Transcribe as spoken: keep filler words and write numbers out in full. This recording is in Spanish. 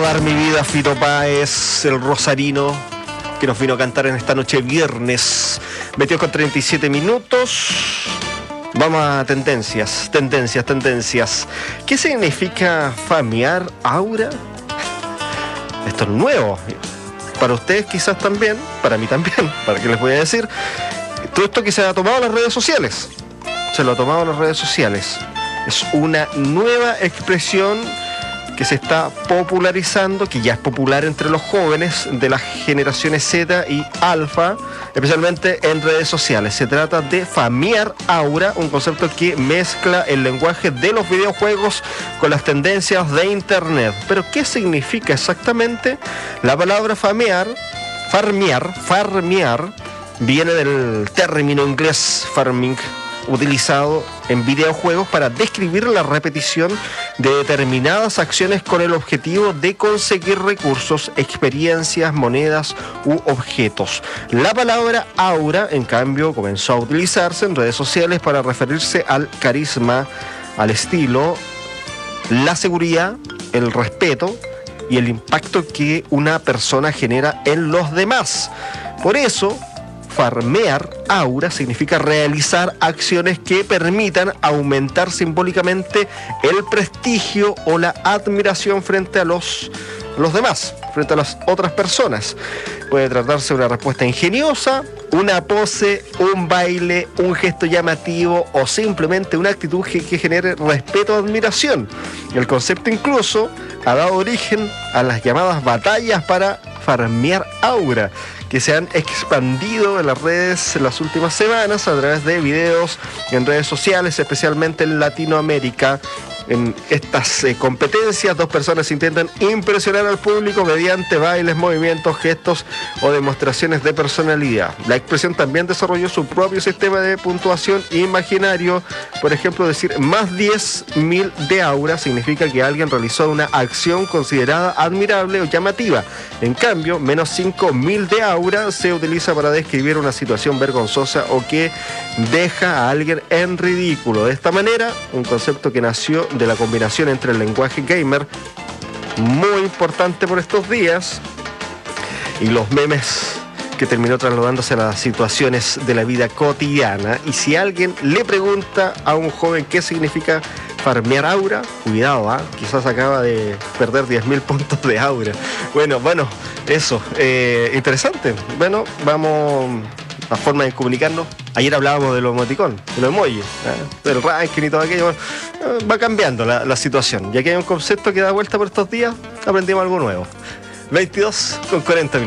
dar mi vida, Fito Páez, el rosarino, que nos vino a cantar en esta noche viernes. veintidós con treinta y siete minutos. Vamos a tendencias, tendencias, tendencias. ¿Qué significa famear aura? Esto es nuevo. Para ustedes quizás también, para mí también, ¿para qué les voy a decir? Todo esto que se ha tomado en las redes sociales. Se lo ha tomado en las redes sociales. Es una nueva expresión que se está popularizando, que ya es popular entre los jóvenes de las generaciones Z y Alfa, especialmente en redes sociales. Se trata de famear aura, un concepto que mezcla el lenguaje de los videojuegos con las tendencias de Internet. Pero ¿qué significa exactamente? La palabra famear, farmear, farmear, viene del término inglés farming, utilizado en videojuegos para describir la repetición de determinadas acciones con el objetivo de conseguir recursos, experiencias, monedas u objetos. La palabra aura, en cambio, comenzó a utilizarse en redes sociales para referirse al carisma, al estilo, la seguridad, el respeto y el impacto que una persona genera en los demás. Por eso, farmear aura significa realizar acciones que permitan aumentar simbólicamente el prestigio o la admiración frente a los, los demás, frente a las otras personas. Puede tratarse de una respuesta ingeniosa, una pose, un baile, un gesto llamativo o simplemente una actitud que, que genere respeto o admiración. El concepto incluso ha dado origen a las llamadas batallas para farmear aura, que se han expandido en las redes en las últimas semanas a través de videos en redes sociales, especialmente en Latinoamérica. En estas eh, competencias, dos personas intentan impresionar al público mediante bailes, movimientos, gestos o demostraciones de personalidad. La expresión también desarrolló su propio sistema de puntuación imaginario. Por ejemplo, decir más diez mil de aura significa que alguien realizó una acción considerada admirable o llamativa. En cambio, menos cinco mil de aura se utiliza para describir una situación vergonzosa o que deja a alguien en ridículo. De esta manera, un concepto que nació de la combinación entre el lenguaje gamer, muy importante por estos días, y los memes, que terminó trasladándose a las situaciones de la vida cotidiana. Y si alguien le pregunta a un joven qué significa farmear aura, cuidado, ¿eh? Quizás acaba de perder diez mil puntos de aura. Bueno, bueno, eso, eh, interesante. Bueno, vamos a forma de comunicarnos. Ayer hablábamos de los emoticón, de los emojis, ¿eh? Del ranking y todo aquello. Eh, va cambiando la, la situación. Ya que hay un concepto que da vuelta por estos días, aprendimos algo nuevo. veintidós con cuarenta minutos.